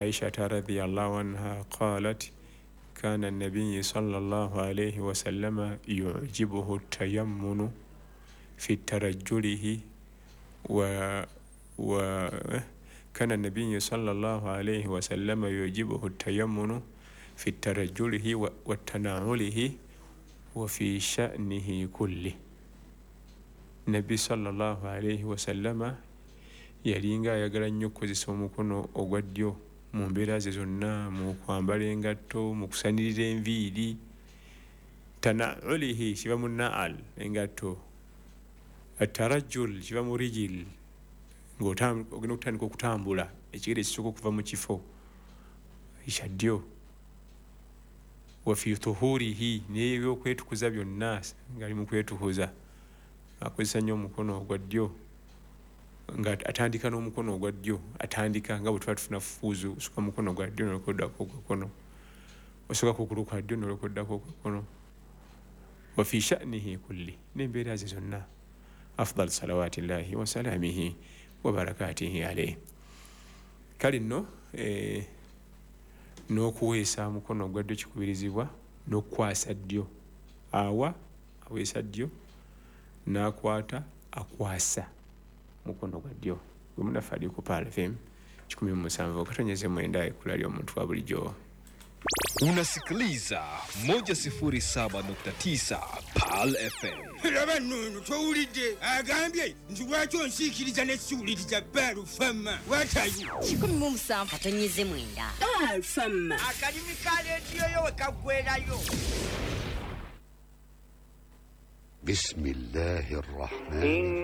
عائشة رضي الله عنها قالت كان النبي صلى الله عليه وسلم يعجبه التيمن في ترجله كان النبي صلى الله عليه وسلم يعجبه التيمن في ترجله وتناوله وفي شأنه كله. النبي صلى الله عليه وسلم yalinga ayagala nnyo okukozesa omukono ogwa ddyo mu mbeera ze zonna, mu kwambala engatto, mu kusanirira enviiri. Tanaulihi kiva mu naal engatto, atarajjul kiva mu rijil ng'ogenda okutandika okutambula ekigere ekisooka okuva mu kifo ekya ddyo. Wa fi tuhurihi n'ebyokwetukuza byonna ng'ali mu kwetukuza akozesa nnyo omukono ogwa ddyo, nga atandika n'omukono ogwa ddyo, atandika nga bwe tuba tufuna fuuzu, osooka mukono gwa ddyo n'olokoddako ogw'ekkono, osooka ku kugulu kwa ddyo n'olokoddako ogw'ekkono. Wa fi sha'nihi kulli, n'embeera ze zonna. Afdal salawatillahi wa salaamihi wa barakatihi alayhi. Kale nno n'okuweesa mukono ogwa ddyo kikubirizibwa, n'okukwasa ddyo. Awa aweesa ddyo, n'akwata akwasa mukono gwa ddyo. Gwe munaffe ali ku Paul FM 17 katonyeze mwenda ekula ly'omuntu wa bulijjo. Unasikiliza 107.9 Paul FM. Laba nno towulidde agambye nti lwaki onsiikiriza n'ekiwuliriza Paul FM. Watayu 17 katonyeze mwenda Paul FM. akalimi ka leediyo yo we kaggwerayo. بسم الله الرحمن